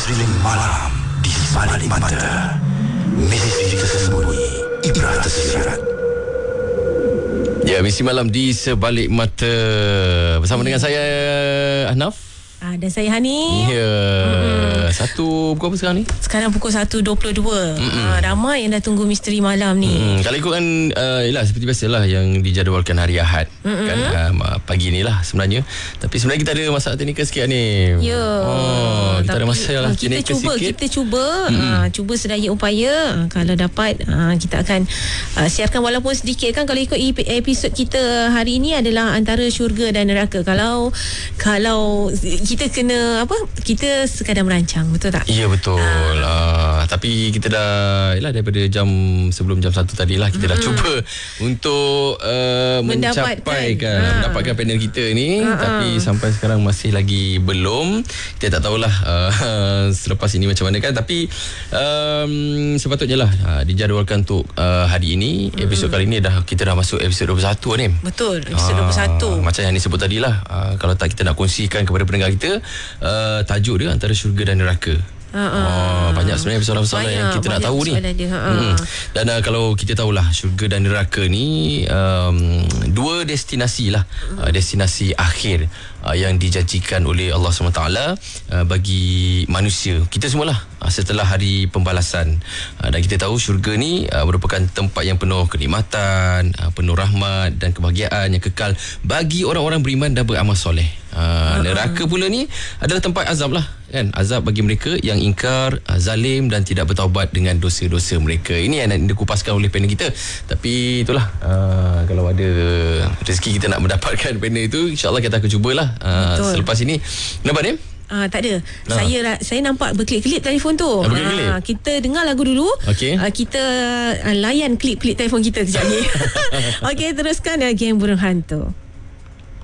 Misteri malam di balik mata. Misteri tersembunyi, ibrah tersirat. Ya, misteri malam di sebalik mata bersama dengan saya Ahnaf. Dan saya Hani. Ya. Satu pukul apa sekarang ni? Sekarang pukul 1.22. Ramai yang dah tunggu misteri malam ni. Kalau ikutkan yalah, seperti biasalah yang dijadualkan hari Ahad kan, pagi ni lah sebenarnya. Tapi sebenarnya kita ada masalah teknikal sikit ni. Ya. Kita ada masalah teknikal sikit. Kita cuba sedaya upaya. Kalau dapat kita akan siarkan walaupun sedikit kan. Kalau ikut episod kita hari ini adalah antara syurga dan neraka. Kalau kita kena kita sekadar merancang, betul tak? Ya, betul. Tapi kita dah daripada sebelum jam 1 tadi lah kita dah cuba untuk mendapatkan panel kita ni, tapi sampai sekarang masih lagi belum. Kita tak tahulah selepas ini macam mana kan, tapi sepatutnya lah dijadualkan untuk hari ini. Episod kali ni kita dah masuk episod 21 ni. Betul, episod 21. Macam yang disebut tadi lah, kalau tak kita nak kongsikan kepada pendengar kita, tajuk dia antara syurga dan neraka. Banyak sebenarnya persoalan-persoalan yang kita nak tahu ni. Dan kalau kita tahulah syurga dan neraka ni dua destinasi lah, destinasi akhir yang dijanjikan oleh Allah SWT bagi manusia kita semualah setelah hari pembalasan. Dan kita tahu syurga ni merupakan tempat yang penuh kenikmatan, penuh rahmat dan kebahagiaan yang kekal bagi orang-orang beriman dan beramal soleh. Neraka pula ni adalah tempat azab lah kan, azab bagi mereka yang ingkar, zalim dan tidak bertaubat dengan dosa-dosa mereka. Ini yang nak dikupaskan oleh panel kita. Tapi itulah, kalau ada rezeki kita nak mendapatkan panel itu, InsyaAllah kita akan cubalah selepas ini. Nampak ni? Tak ada. Saya nampak berkelip-kelip telefon tu. Kita dengar lagu dulu. Kita layan klip-klip telefon kita kejap ni. Okey, teruskan Geng Burung Hantu.